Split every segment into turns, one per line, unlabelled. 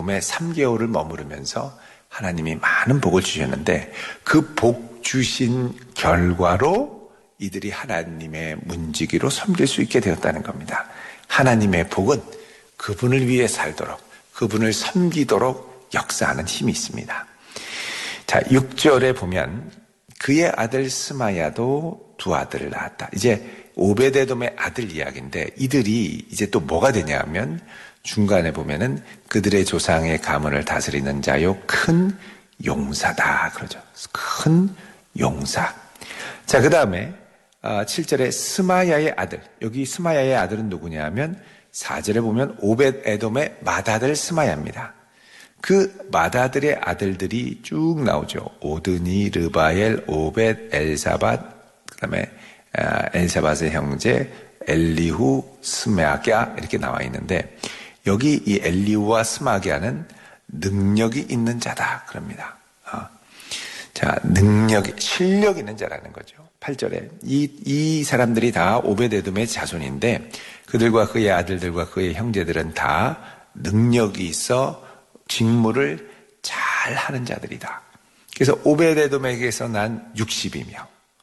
오베데돔에 3개월을 머무르면서 하나님이 많은 복을 주셨는데 그 복 주신 결과로 이들이 하나님의 문지기로 섬길 수 있게 되었다는 겁니다. 하나님의 복은 그분을 위해 살도록, 그분을 섬기도록 역사하는 힘이 있습니다. 자, 6절에 보면 그의 아들 스마야도 두 아들을 낳았다. 이제 오베데돔의 아들 이야기인데 이들이 이제 또 뭐가 되냐 하면 중간에 보면은 그들의 조상의 가문을 다스리는 자요 큰 용사다 그러죠. 큰 용사. 자, 그 다음에 7절에 스마야의 아들. 여기 스마야의 아들은 누구냐 하면 4절에 보면 오벳에돔의 맏아들 스마야입니다. 그 맏아들의 아들들이 쭉 나오죠. 오드니, 르바엘, 오벳, 엘사밧, 그 다음에 엘사밧의 형제 엘리후, 스마갸 이렇게 나와 있는데 여기 이 엘리후와 스마갸는 능력이 있는 자다 그럽니다. 자, 실력 있는 자라는 거죠. 8절에 이 사람들이 다 오베데돔의 자손인데 그들과 그의 아들들과 그의 형제들은 다 능력이 있어 직무를 잘 하는 자들이다. 그래서 오베데돔에게서 난 60이며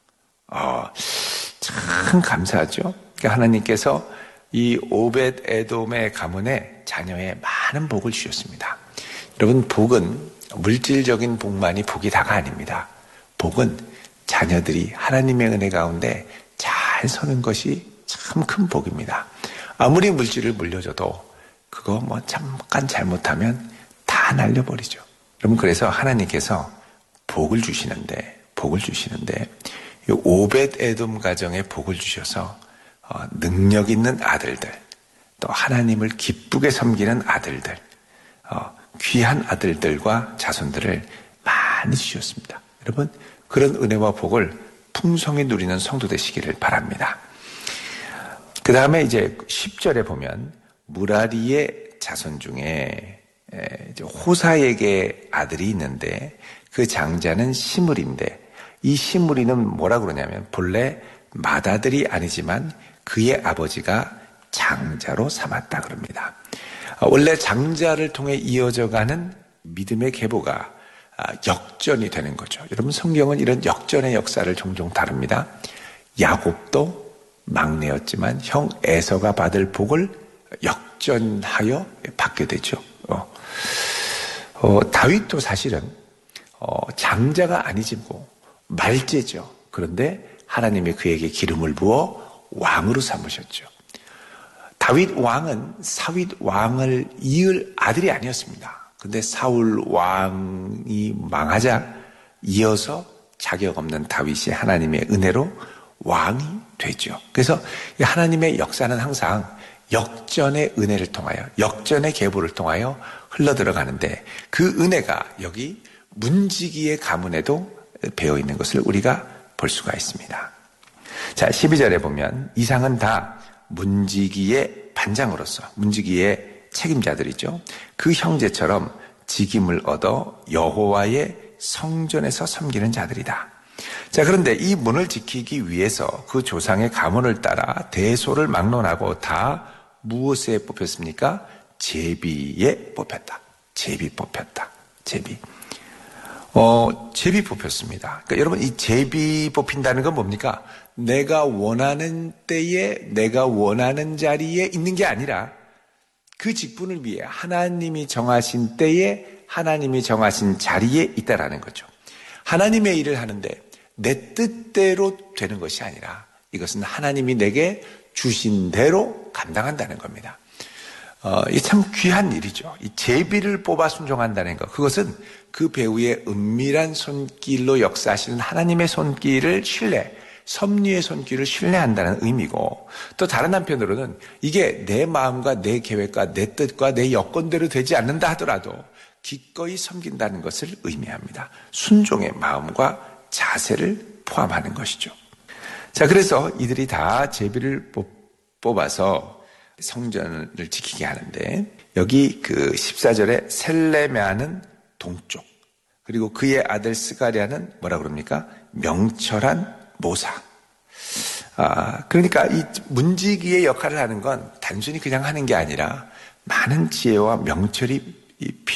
참 감사하죠. 그러니까 하나님께서 이 오벳에돔의 가문에 자녀에 많은 복을 주셨습니다. 여러분, 복은 물질적인 복만이 복이 다가 아닙니다. 복은 자녀들이 하나님의 은혜 가운데 잘 서는 것이 참 큰 복입니다. 아무리 물질을 물려줘도 그거 뭐 잠깐 잘못하면 다 날려버리죠. 여러분, 그래서 하나님께서 복을 주시는데 이 오벳에돔 가정에 복을 주셔서 능력 있는 아들들, 또 하나님을 기쁘게 섬기는 아들들, 귀한 아들들과 자손들을 많이 주셨습니다. 여러분, 그런 은혜와 복을 풍성히 누리는 성도 되시기를 바랍니다. 그 다음에 이제 10절에 보면 무라리의 자손 중에 호사에게 아들이 있는데 그 장자는 시므리인데 이 시므리는 뭐라 그러냐면 본래 맏아들이 아니지만 그의 아버지가 장자로 삼았다 그럽니다. 원래 장자를 통해 이어져가는 믿음의 계보가 역전이 되는 거죠. 여러분, 성경은 이런 역전의 역사를 종종 다룹니다. 야곱도 막내였지만 형 에서가 받을 복을 역전하여 받게 되죠. 다윗도 사실은 장자가 아니지고 말제죠. 그런데 하나님이 그에게 기름을 부어 왕으로 삼으셨죠. 다윗 왕은 사윗 왕을 이을 아들이 아니었습니다. 근데 사울 왕이 망하자 이어서 자격 없는 다윗이 하나님의 은혜로 왕이 되죠. 그래서 하나님의 역사는 항상 역전의 은혜를 통하여, 역전의 계보를 통하여 흘러들어가는데 그 은혜가 여기 문지기의 가문에도 배어 있는 것을 우리가 볼 수가 있습니다. 자, 12절에 보면 이상은 다 문지기의 반장으로서, 문지기의 책임자들이죠. 그 형제처럼 직임을 얻어 여호와의 성전에서 섬기는 자들이다. 자, 그런데 이 문을 지키기 위해서 그 조상의 가문을 따라 대소를 막론하고 다 무엇에 뽑혔습니까? 제비에 뽑혔다. 제비 뽑혔다. 제비. 제비 뽑혔습니다. 그러니까 여러분, 이 제비 뽑힌다는 건 뭡니까? 내가 원하는 때에 내가 원하는 자리에 있는 게 아니라 그 직분을 위해 하나님이 정하신 때에 하나님이 정하신 자리에 있다라는 거죠. 하나님의 일을 하는데 내 뜻대로 되는 것이 아니라 이것은 하나님이 내게 주신 대로 감당한다는 겁니다. 이게 참 귀한 일이죠. 이 제비를 뽑아 순종한다는 것. 그것은 그 배우의 은밀한 손길로 역사하시는 하나님의 손길을 섭리의 손길을 신뢰한다는 의미고, 또 다른 한편으로는 이게 내 마음과 내 계획과 내 뜻과 내 여건대로 되지 않는다 하더라도 기꺼이 섬긴다는 것을 의미합니다. 순종의 마음과 자세를 포함하는 것이죠. 자, 그래서 이들이 다 제비를 뽑아서 성전을 지키게 하는데, 여기 그 14절에 셀레메아는 동쪽, 그리고 그의 아들 스가랴는 뭐라 그럽니까? 명철한 모사. 그러니까 이 문지기의 역할을 하는 건 단순히 그냥 하는 게 아니라 많은 지혜와 명철이